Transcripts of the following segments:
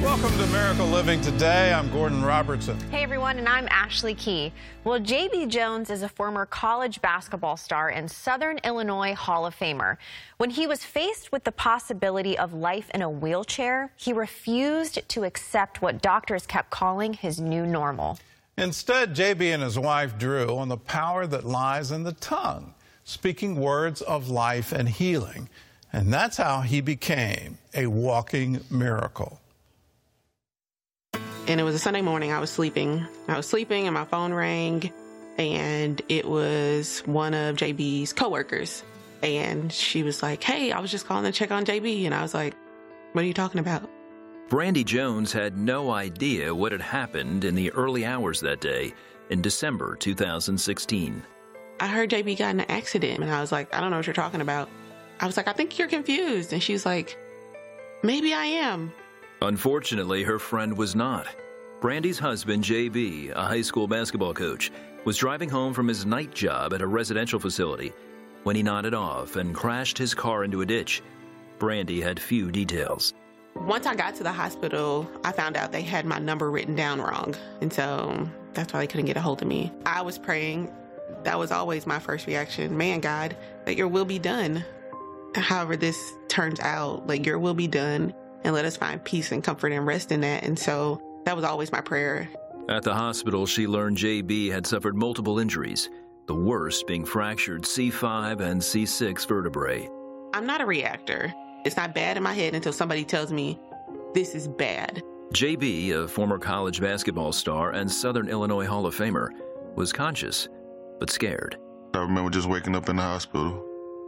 Welcome to Miracle Living Today. I'm Gordon Robertson. Hey everyone, and I'm Ashley Key. Well, J.B. Jones is a former college basketball star and Southern Illinois Hall of Famer. When he was faced with the possibility of life in a wheelchair, he refused to accept what doctors kept calling his new normal. Instead, J.B. and his wife drew on the power that lies in the tongue, speaking words of life and healing. And that's how he became a walking miracle. And it was a Sunday morning. I was sleeping and my phone rang, and it was one of JB's coworkers. And she was like, "Hey, I was just calling to check on JB." And I was like, "What are you talking about?" Brandy Jones had no idea what had happened in the early hours that day in December 2016. I heard JB got in an accident, and I was like, "I don't know what you're talking about." I was like, "I think you're confused." And she's like, "Maybe I am." Unfortunately, her friend was not. Brandy's husband, JB, a high school basketball coach, was driving home from his night job at a residential facility when he nodded off and crashed his car into a ditch. Brandy had few details. Once I got to the hospital, I found out they had my number written down wrong. And so that's why they couldn't get a hold of me. I was praying. That was always my first reaction. Man, God, that your will be done. However this turns out, like, your will be done. And let us find peace and comfort and rest in that. And so that was always my prayer. At the hospital, she learned JB had suffered multiple injuries, the worst being fractured C5 and C6 vertebrae. I'm not a reactor. It's not bad in my head until somebody tells me this is bad. JB, a former college basketball star and Southern Illinois Hall of Famer, was conscious but scared. I remember just waking up in the hospital.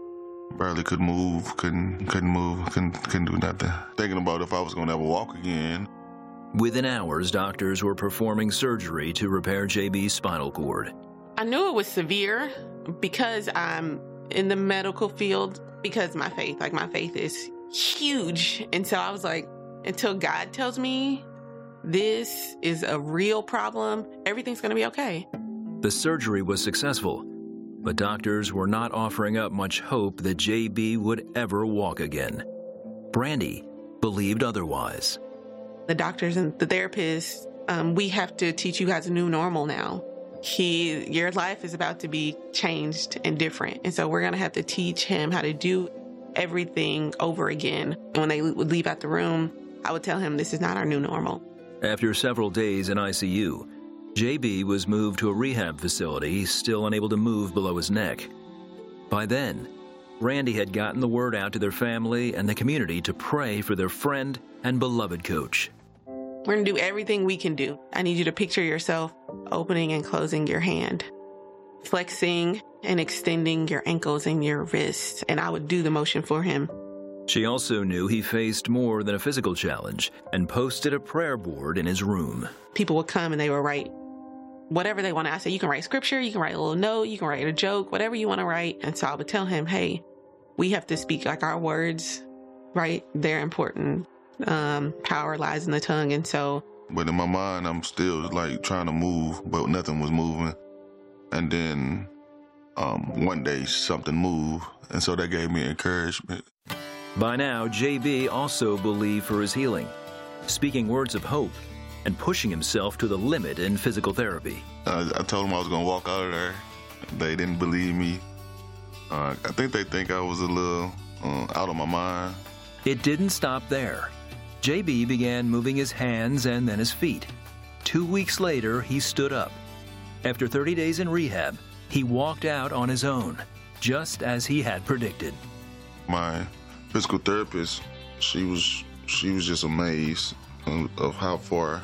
Barely could move, couldn't move, couldn't do nothing. Thinking about if I was going to ever walk again. Within hours, doctors were performing surgery to repair JB's spinal cord. I knew it was severe because I'm in the medical field, because my faith is huge. And so I was like, until God tells me this is a real problem, everything's going to be okay. The surgery was successful, but doctors were not offering up much hope that JB would ever walk again. Brandy believed otherwise. The doctors and the therapists, we have to teach you guys a new normal now. Your life is about to be changed and different. And so we're going to have to teach him how to do everything over again. When they would leave out the room, I would tell him this is not our new normal. After several days in ICU, JB was moved to a rehab facility, still unable to move below his neck. By then, Brandy had gotten the word out to their family and the community to pray for their friend and beloved coach. We're going to do everything we can do. I need you to picture yourself opening and closing your hand, flexing and extending your ankles and your wrists, and I would do the motion for him. She also knew he faced more than a physical challenge and posted a prayer board in his room. People would come and they would write whatever they wanted. I said, you can write scripture, you can write a little note, you can write a joke, whatever you want to write. And so I would tell him, hey, we have to speak like our words, right? They're important. Power lies in the tongue. And so. But in my mind, I'm still like trying to move, but nothing was moving. And then one day something moved. And so that gave me encouragement. By now, JB also believed for his healing, speaking words of hope and pushing himself to the limit in physical therapy. I told them I was going to walk out of there. They didn't believe me. I think they think I was a little out of my mind. It didn't stop there. JB began moving his hands and then his feet. 2 weeks later, he stood up. After 30 days in rehab, he walked out on his own, just as he had predicted. My physical therapist, she was just amazed of how far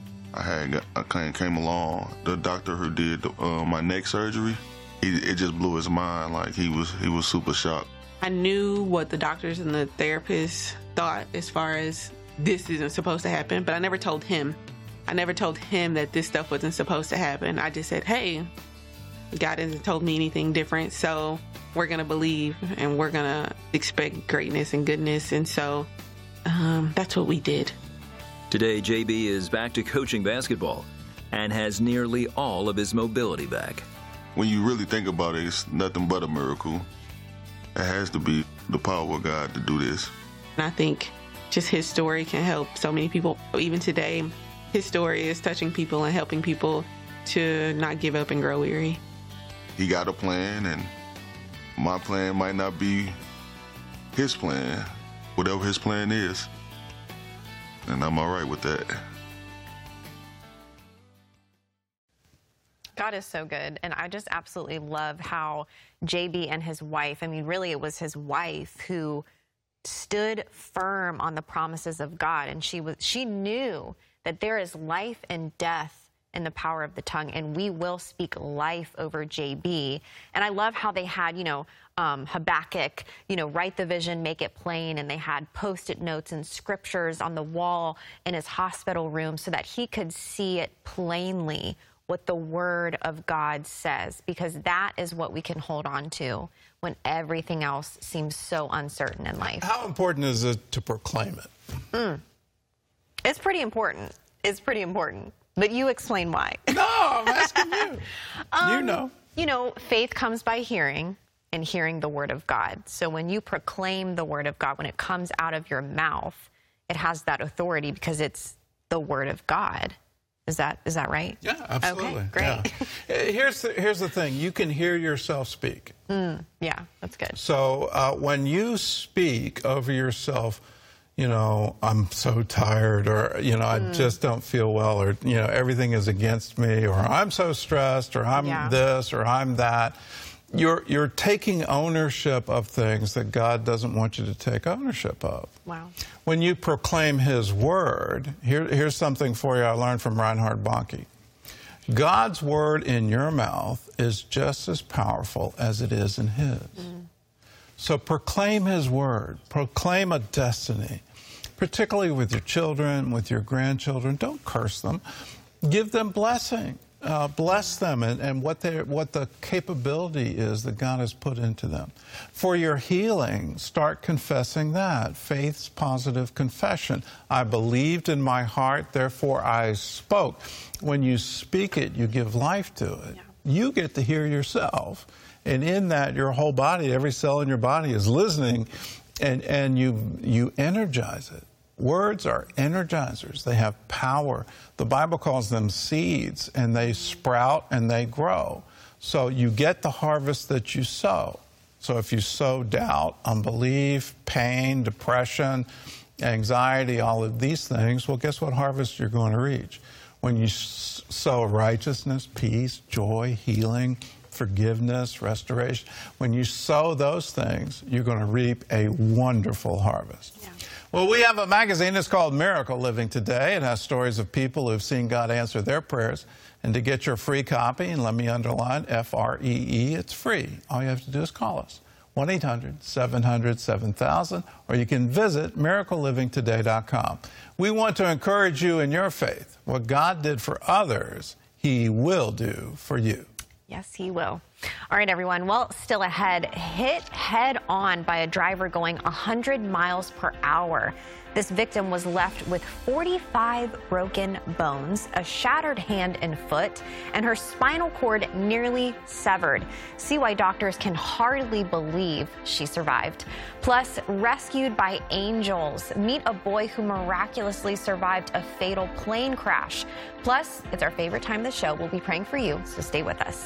I came along. The doctor who did my neck surgery, it just blew his mind. Like he was super shocked. I knew what the doctors and the therapists thought as far as this isn't supposed to happen, but I never told him. I never told him that this stuff wasn't supposed to happen. I just said, hey, God hasn't told me anything different, so we're going to believe and we're going to expect greatness and goodness. And so that's what we did. Today, JB is back to coaching basketball and has nearly all of his mobility back. When you really think about it, it's nothing but a miracle. It has to be the power of God to do this. And I think just his story can help so many people. Even today, his story is touching people and helping people to not give up and grow weary. He got a plan, and my plan might not be his plan, whatever his plan is. And I'm all right with that. God is so good. And I just absolutely love how JB and his wife, I mean, really it was his wife who stood firm on the promises of God. And she knew that there is life and death in the power of the tongue, and we will speak life over JB. And I love how they had, Habakkuk, write the vision, make it plain. And they had Post-it notes and scriptures on the wall in his hospital room so that he could see it plainly what the word of God says, because that is what we can hold on to when everything else seems so uncertain in life. How important is it to proclaim it? It's pretty important. It's pretty important. But you explain why. No, I'm asking you. You know. Faith comes by hearing, and hearing the word of God. So when you proclaim the word of God, when it comes out of your mouth, it has that authority because it's the word of God. Is that right? Yeah, absolutely. Okay, great. Yeah. Here's the thing. You can hear yourself speak. Yeah, that's good. So when you speak over yourself, I'm so tired, or, I just don't feel well, or, everything is against me, or I'm so stressed, or I'm this, or I'm that. You're taking ownership of things that God doesn't want you to take ownership of. Wow. When you proclaim his word, here's something for you I learned from Reinhard Bonnke. God's word in your mouth is just as powerful as it is in his. So proclaim his word. Proclaim a destiny, particularly with your children, with your grandchildren. Don't curse them. Give them blessing. Bless them and what the capability is that God has put into them. For your healing, start confessing that. Faith's positive confession. I believed in my heart, therefore I spoke. When you speak it, you give life to it. Yeah. You get to hear yourself. And in that, your whole body, every cell in your body is listening, and you energize it. Words are energizers. They have power. The Bible calls them seeds, and they sprout and they grow. So you get the harvest that you sow. So if you sow doubt, unbelief, pain, depression, anxiety, all of these things, well, guess what harvest you're going to reach? When you sow righteousness, peace, joy, healing, forgiveness, restoration, when you sow those things, you're going to reap a wonderful harvest. Yeah. Well, we have a magazine. It's called Miracle Living Today. It has stories of people who've seen God answer their prayers. And to get your free copy, and let me underline, F-R-E-E, it's free. All you have to do is call us, 1-800-700-7000, or you can visit miraclelivingtoday.com. We want to encourage you in your faith. What God did for others, he will do for you. Yes, he will. All right, everyone. Well, still ahead, hit head on by a driver going 100 miles per hour. This victim was left with 45 broken bones, a shattered hand and foot, and her spinal cord nearly severed. See why doctors can hardly believe she survived. Plus, rescued by angels. Meet a boy who miraculously survived a fatal plane crash. Plus, it's our favorite time of the show. We'll be praying for you, so stay with us.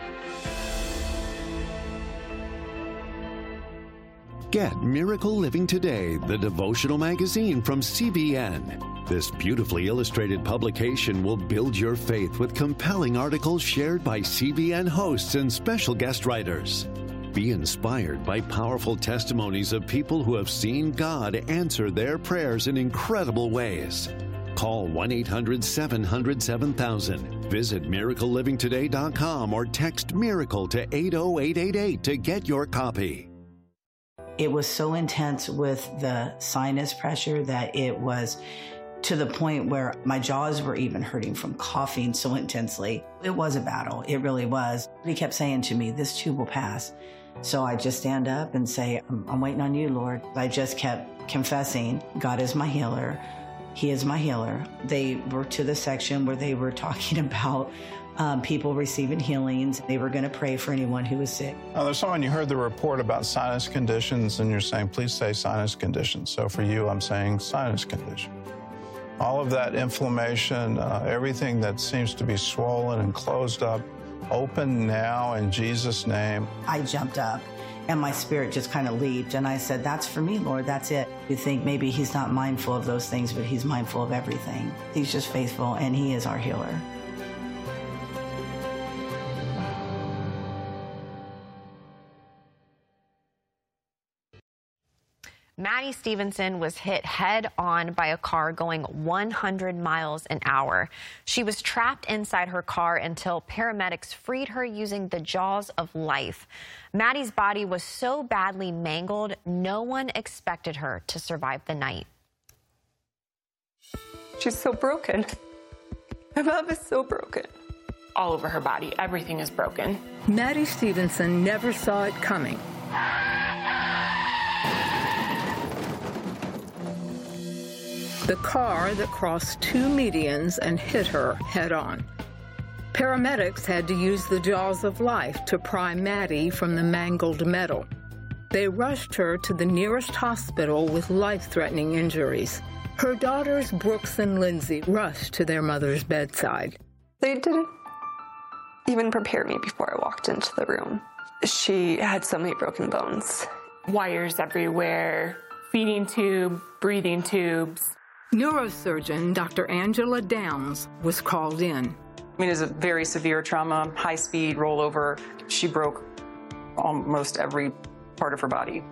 Get Miracle Living Today, the devotional magazine from CBN. This beautifully illustrated publication will build your faith with compelling articles shared by CBN hosts and special guest writers. Be inspired by powerful testimonies of people who have seen God answer their prayers in incredible ways. Call 1-800-700-7000. Visit miraclelivingtoday.com or text MIRACLE to 80888 to get your copy. It was so intense with the sinus pressure that it was to the point where my jaws were even hurting from coughing so intensely. It was a battle. It really was. He kept saying to me, this too will pass. So I just stand up and say, I'm waiting on you, Lord. I just kept confessing, God is my healer. He is my healer. They were to the section where they were talking about people receiving healings. They were going to pray for anyone who was sick. Now, there's someone, you heard the report about sinus conditions, and you're saying, please say sinus conditions. So for you, I'm saying sinus condition. All of that inflammation, everything that seems to be swollen and closed up, open now in Jesus' name. I jumped up and my spirit just kind of leaped. And I said, that's for me, Lord, that's it. You think maybe he's not mindful of those things, but he's mindful of everything. He's just faithful, and he is our healer. Maddie Stevenson was hit head-on by a car going 100 miles an hour. She was trapped inside her car until paramedics freed her using the jaws of life. Maddie's body was so badly mangled, no one expected her to survive the night. She's so broken. My mom is so broken. All over her body, everything is broken. Maddie Stevenson never saw it coming. The car that crossed two medians and hit her head-on. Paramedics had to use the jaws of life to pry Maddie from the mangled metal. They rushed her to the nearest hospital with life-threatening injuries. Her daughters, Brooks and Lindsay, rushed to their mother's bedside. They didn't even prepare me before I walked into the room. She had so many broken bones. Wires everywhere, feeding tube, breathing tubes. Neurosurgeon Dr. Angela Downs was called in. I mean, it was a very severe trauma, high-speed rollover. She broke almost every part of her body.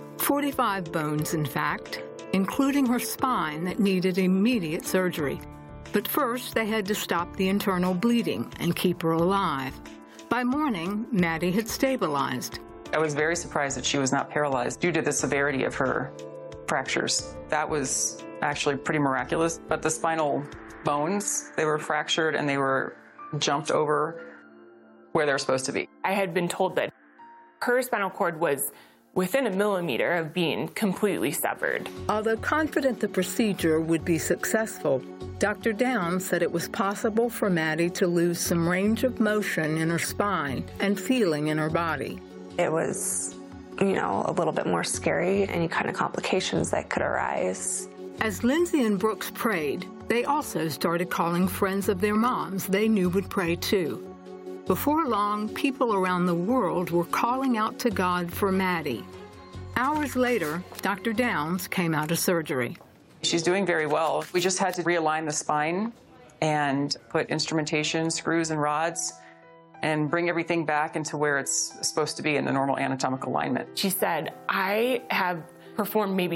45 bones, in fact, including her spine that needed immediate surgery. But first, they had to stop the internal bleeding and keep her alive. By morning, Maddie had stabilized. I was very surprised that she was not paralyzed due to the severity of her fractures. That was actually pretty miraculous. But the spinal bones, they were fractured and they were jumped over where they're supposed to be. I had been told that her spinal cord was within a millimeter of being completely severed. Although confident the procedure would be successful, Dr. Downs said it was possible for Maddie to lose some range of motion in her spine and feeling in her body. It was, a little bit more scary, any kind of complications that could arise. As Lindsay and Brooks prayed, they also started calling friends of their moms they knew would pray too. Before long, people around the world were calling out to God for Maddie. Hours later, Dr. Downs came out of surgery. She's doing very well. We just had to realign the spine and put instrumentation, screws and rods, and bring everything back into where it's supposed to be in the normal anatomical alignment. She said, I have performed maybe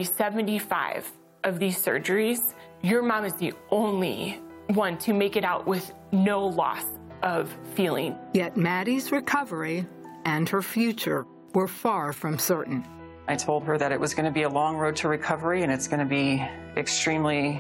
75 of these surgeries. Your mom is the only one to make it out with no loss of feeling. Yet Maddie's recovery and her future were far from certain. I told her that it was going to be a long road to recovery and it's going to be extremely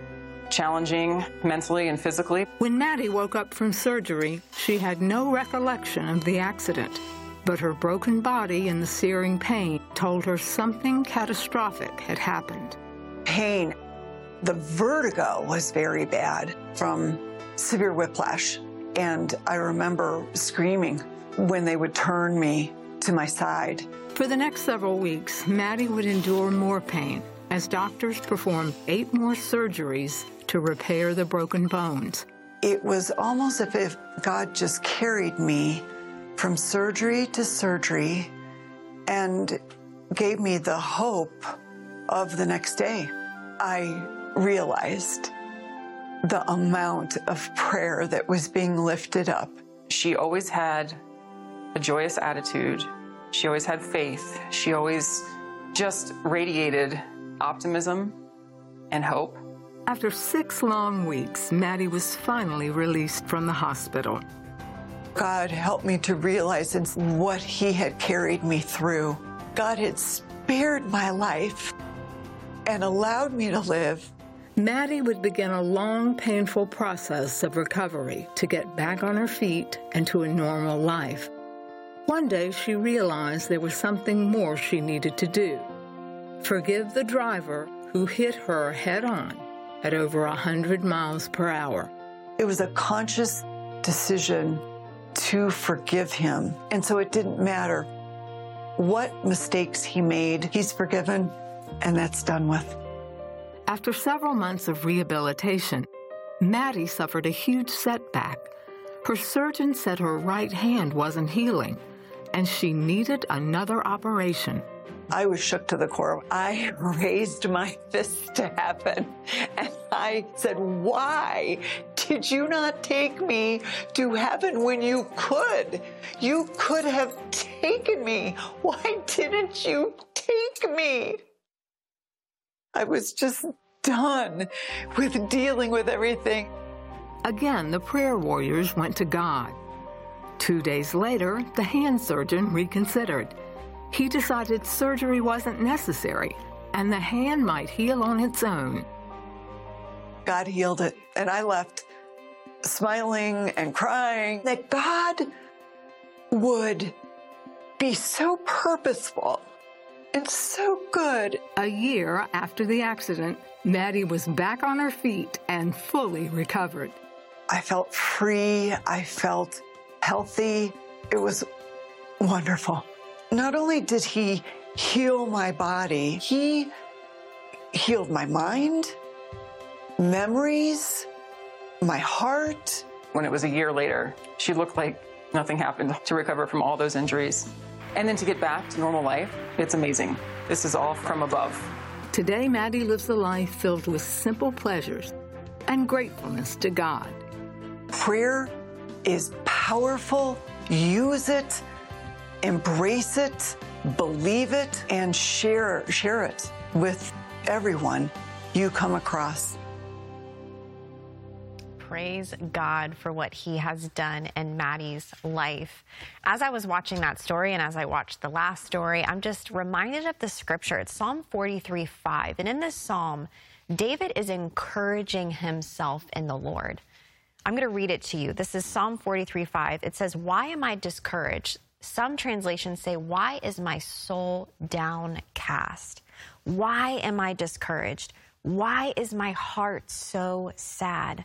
challenging mentally and physically. When Maddie woke up from surgery, she had no recollection of the accident, but her broken body and the searing pain told her something catastrophic had happened. Pain. The vertigo was very bad from severe whiplash. And I remember screaming when they would turn me to my side. For the next several weeks, Maddie would endure more pain as doctors performed 8 more surgeries to repair the broken bones. It was almost as if God just carried me from surgery to surgery and gave me the hope of the next day. I realized the amount of prayer that was being lifted up. She always had a joyous attitude. She always had faith. She always just radiated optimism and hope. After 6 long weeks, Maddie was finally released from the hospital. God helped me to realize what He had carried me through. God had spared my life and allowed me to live. Maddie would begin a long, painful process of recovery to get back on her feet and to a normal life. One day, she realized there was something more she needed to do. Forgive the driver who hit her head-on at over 100 miles per hour. It was a conscious decision to forgive him. And so it didn't matter what mistakes he made. He's forgiven, and that's done with. After several months of rehabilitation, Maddie suffered a huge setback. Her surgeon said her right hand wasn't healing, and she needed another operation. I was shook to the core. I raised my fist to heaven, and I said, why did you not take me to heaven when you could? You could have taken me. Why didn't you take me? I was just done with dealing with everything. Again, the prayer warriors went to God. 2 days later, the hand surgeon reconsidered. He decided surgery wasn't necessary and the hand might heal on its own. God healed it, and I left smiling and crying that God would be so purposeful and so good. A year after the accident, Maddie was back on her feet and fully recovered. I felt free. I felt healthy. It was wonderful. Not only did he heal my body, he healed my mind, memories, my heart. When it was a year later, she looked like nothing happened to recover from all those injuries. And then to get back to normal life, it's amazing. This is all from above. Today, Maddie lives a life filled with simple pleasures and gratefulness to God. Prayer is powerful. Use it, embrace it, believe it, and share it with everyone you come across. Praise God for what he has done in Maddie's life. As I was watching that story and as I watched the last story, I'm just reminded of the scripture. It's Psalm 43:5. And in this psalm, David is encouraging himself in the Lord. I'm going to read it to you. This is Psalm 43:5. It says, "Why am I discouraged?" Some translations say, "Why is my soul downcast? Why am I discouraged? Why is my heart so sad?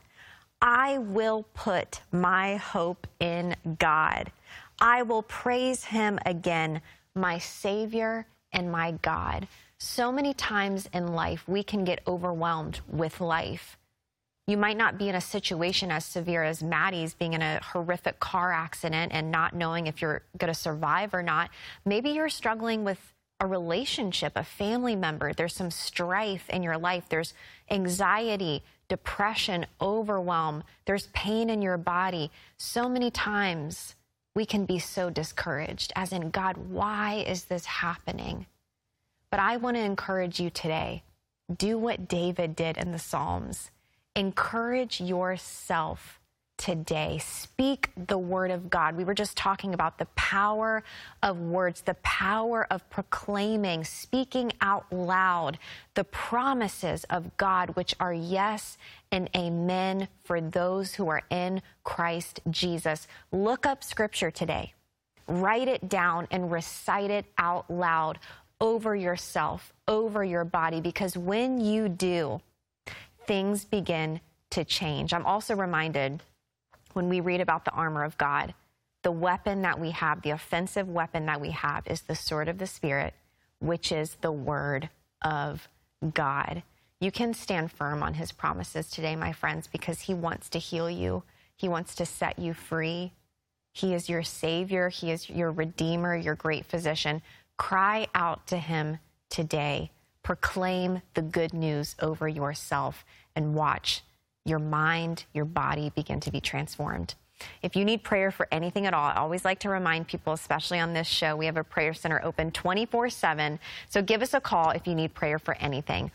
I will put my hope in God. I will praise him again, my Savior and my God." So many times in life, we can get overwhelmed with life. You might not be in a situation as severe as Maddie's, being in a horrific car accident and not knowing if you're going to survive or not. Maybe you're struggling with a relationship, a family member. There's some strife in your life. There's anxiety, depression, overwhelm. There's pain in your body. So many times we can be so discouraged, as in, God, why is this happening? But I want to encourage you today. Do what David did in the Psalms. Encourage yourself today. Speak the word of God. We were just talking about the power of words, the power of proclaiming, speaking out loud, the promises of God, which are yes and amen for those who are in Christ Jesus. Look up scripture today. Write it down and recite it out loud over yourself, over your body, because when you do, things begin to change. I'm also reminded when we read about the armor of God, the weapon that we have, the offensive weapon that we have, is the sword of the Spirit, which is the word of God. You can stand firm on his promises today, my friends, because he wants to heal you. He wants to set you free. He is your Savior. He is your Redeemer, your great physician. Cry out to him today. Proclaim the good news over yourself and watch your mind, your body begin to be transformed. If you need prayer for anything at all, I always like to remind people, especially on this show, we have a prayer center open 24/7. So give us a call if you need prayer for anything.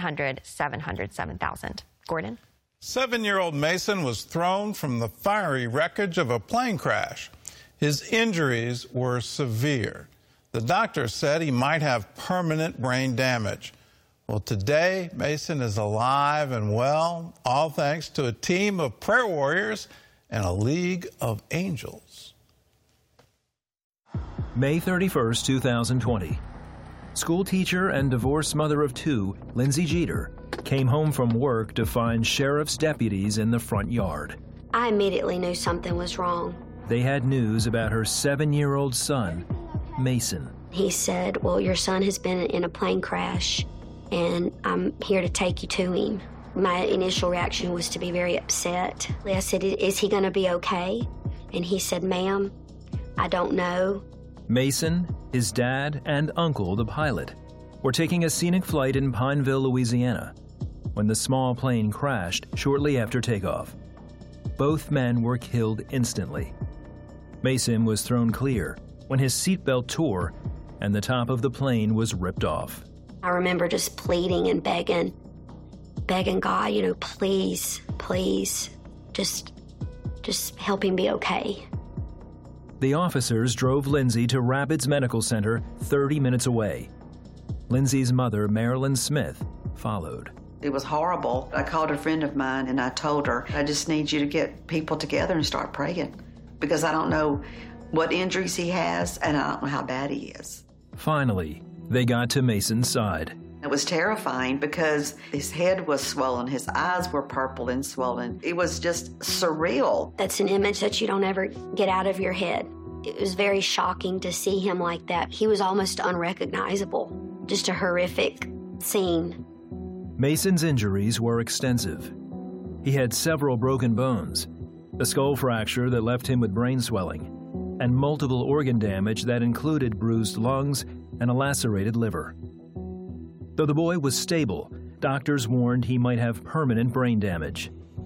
1-800-700-7000. Gordon? 7-year-old Mason was thrown from the fiery wreckage of a plane crash. His injuries were severe. The doctor said he might have permanent brain damage. Well, today, Mason is alive and well, all thanks to a team of prayer warriors and a league of angels. May 31st, 2020. School teacher and divorced mother of two, Lindsay Jeter, came home from work to find sheriff's deputies in the front yard. I immediately knew something was wrong. They had news about her 7-year-old son, Mason. He said, well, your son has been in a plane crash, and I'm here to take you to him. My initial reaction was to be very upset. I said, is he going to be okay? And he said, ma'am, I don't know. Mason, his dad, and uncle, the pilot, were taking a scenic flight in Pineville, Louisiana, when the small plane crashed shortly after takeoff. Both men were killed instantly. Mason was thrown clear when his seatbelt tore and the top of the plane was ripped off. I remember just pleading and begging God, please, just help him be okay. The officers drove Lindsay to Rapids Medical Center 30 minutes away. Lindsay's mother, Marilyn Smith, followed. It was horrible. I called a friend of mine and I told her, I just need you to get people together and start praying because I don't know what injuries he has and I don't know how bad he is. Finally, they got to Mason's side. It was terrifying because his head was swollen, his eyes were purple and swollen. It was just surreal. That's an image that you don't ever get out of your head. It was very shocking to see him like that. He was almost unrecognizable. Just a horrific scene. Mason's injuries were extensive. He had several broken bones, a skull fracture that left him with brain swelling, and multiple organ damage that included bruised lungs and a lacerated liver. Though the boy was stable, doctors warned he might have permanent brain damage.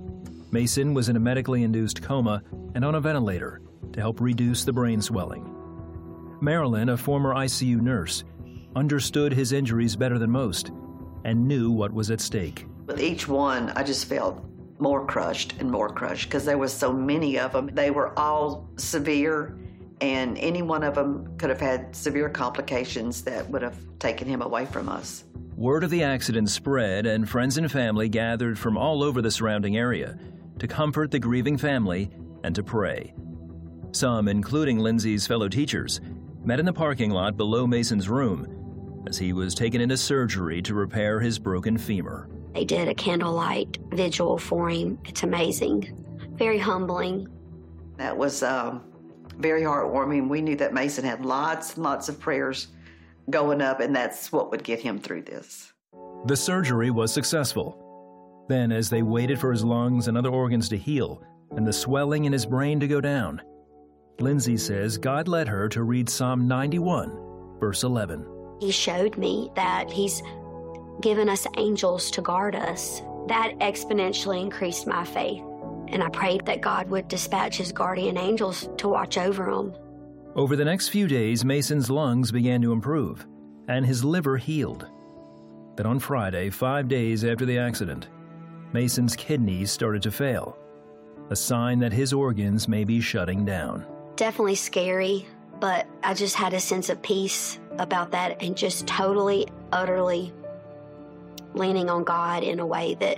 Mason was in a medically induced coma and on a ventilator to help reduce the brain swelling. Marilyn, a former ICU nurse, understood his injuries better than most and knew what was at stake. With each one, I just felt more crushed and more crushed because there was so many of them. They were all severe, and any one of them could have had severe complications that would have taken him away from us. Word of the accident spread, and friends and family gathered from all over the surrounding area to comfort the grieving family and to pray. Some, including Lindsay's fellow teachers, met in the parking lot below Mason's room as he was taken into surgery to repair his broken femur. They did a candlelight vigil for him. It's amazing. Very humbling. That was very heartwarming. We knew that Mason had lots and lots of prayers going up, and that's what would get him through this. The surgery was successful. Then, as they waited for his lungs and other organs to heal and the swelling in his brain to go down, Lindsay says God led her to read Psalm 91, verse 11. He showed me that he's given us angels to guard us. That exponentially increased my faith. And I prayed that God would dispatch his guardian angels to watch over him. Over the next few days, Mason's lungs began to improve, and his liver healed. Then on Friday, 5 days after the accident, Mason's kidneys started to fail, a sign that his organs may be shutting down. Definitely scary, but I just had a sense of peace about that and just totally, utterly leaning on God in a way that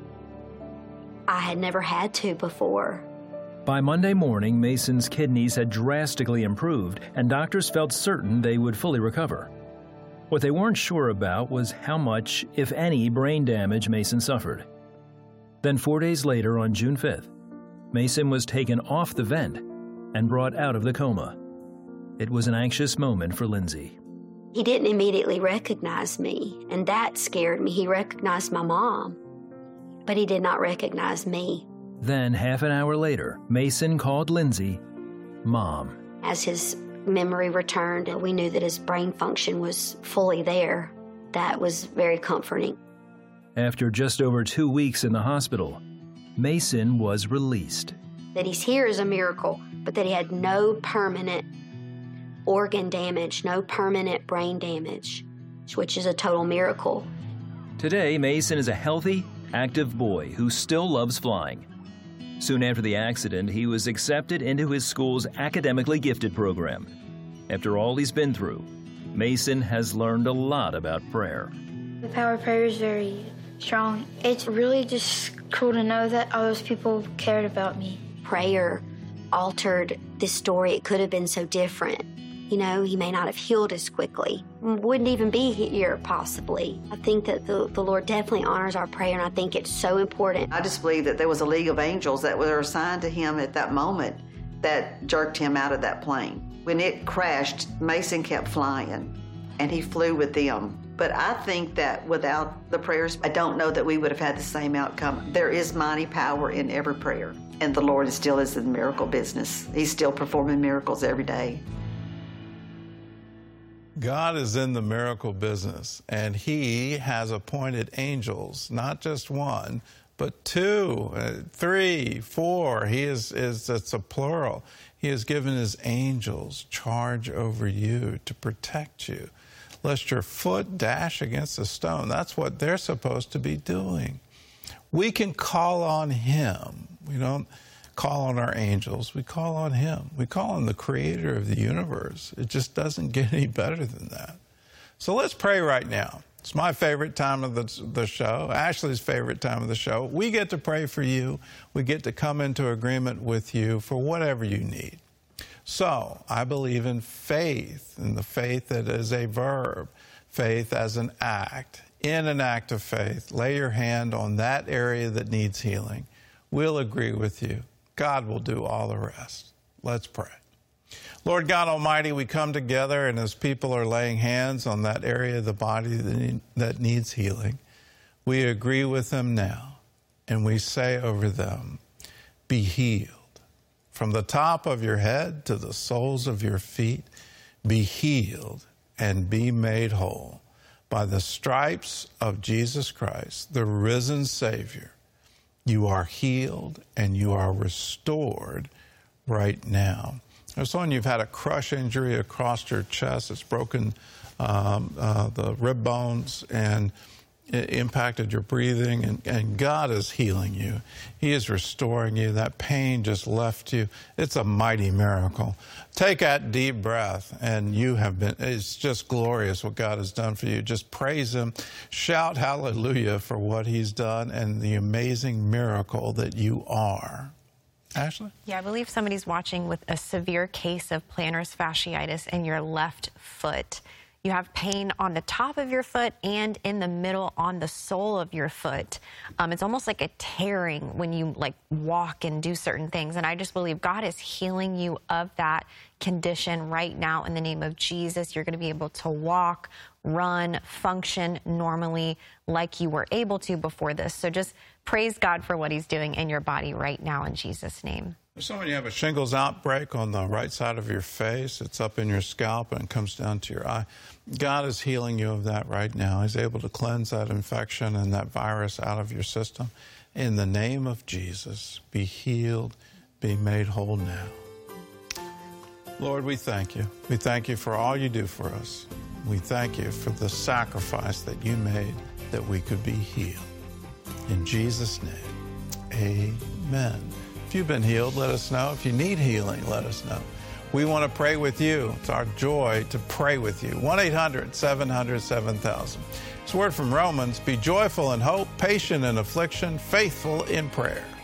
I had never had to before. By Monday morning, Mason's kidneys had drastically improved, and doctors felt certain they would fully recover. What they weren't sure about was how much, if any, brain damage Mason suffered. Then 4 days later, on June 5th, Mason was taken off the vent and brought out of the coma. It was an anxious moment for Lindsay. He didn't immediately recognize me, and that scared me. He recognized my mom, but he did not recognize me. Then, half an hour later, Mason called Lindsay Mom. As his memory returned, we knew that his brain function was fully there. That was very comforting. After just over 2 weeks in the hospital, Mason was released. That he's here is a miracle, but that he had no permanent organ damage, no permanent brain damage, which is a total miracle. Today, Mason is a healthy, active boy who still loves flying. Soon after the accident, he was accepted into his school's academically gifted program. After all he's been through, Mason has learned a lot about prayer. The power of prayer is very strong. It's really just cool to know that all those people cared about me. Prayer altered this story. It could have been so different. You know, he may not have healed as quickly, wouldn't even be here possibly. I think that the Lord definitely honors our prayer, and I think it's so important. I just believe that there was a league of angels that were assigned to him at that moment that jerked him out of that plane. When it crashed, Mason kept flying, and he flew with them. But I think that without the prayers, I don't know that we would have had the same outcome. There is mighty power in every prayer, and the Lord still is in the miracle business. He's still performing miracles every day. God is in the miracle business, and he has appointed angels, not just one, but 2, 3, 4. It's a plural. He has given his angels charge over you to protect you, lest your foot dash against a stone. That's what they're supposed to be doing. We can call on him. We don't call on our angels. We call on him. We call on the creator of the universe. It just doesn't get any better than that. So let's pray right now. It's my favorite time of the show, Ashley's favorite time of the show. We get to pray for you. We get to come into agreement with you for whatever you need. So I believe in faith, and the faith that is a verb, faith as an act. In an act of faith, lay your hand on that area that needs healing. We'll agree with you. God will do all the rest. Let's pray. Lord God Almighty, we come together, and as people are laying hands on that area of the body that needs healing, we agree with them now, and we say over them, be healed. From the top of your head to the soles of your feet, be healed and be made whole by the stripes of Jesus Christ, the risen Savior. You are healed and you are restored right now. There's someone, you've had a crush injury across your chest. It's broken the rib bones and it impacted your breathing, and God is healing you. He is restoring you. That pain just left you. It's a mighty miracle. Take that deep breath, and it's just glorious what God has done for you. Just praise him. Shout hallelujah for what he's done and the amazing miracle that you are. Ashley? Yeah, I believe somebody's watching with a severe case of plantar fasciitis in your left foot. You have pain on the top of your foot and in the middle on the sole of your foot. It's almost like a tearing when you walk and do certain things. And I just believe God is healing you of that condition right now in the name of Jesus. You're going to be able to walk, run, function normally like you were able to before this. So just praise God for what he's doing in your body right now in Jesus' name. Some of you have a shingles outbreak on the right side of your face. It's up in your scalp and comes down to your eye. God is healing you of that right now. He's able to cleanse that infection and that virus out of your system. In the name of Jesus, be healed, be made whole now. Lord, we thank you. We thank you for all you do for us. We thank you for the sacrifice that you made that we could be healed. In Jesus' name, amen. If you've been healed, let us know. If you need healing, let us know. We want to pray with you. It's our joy to pray with you. 1-800-700-7000. It's a word from Romans. Be joyful in hope, patient in affliction, faithful in prayer.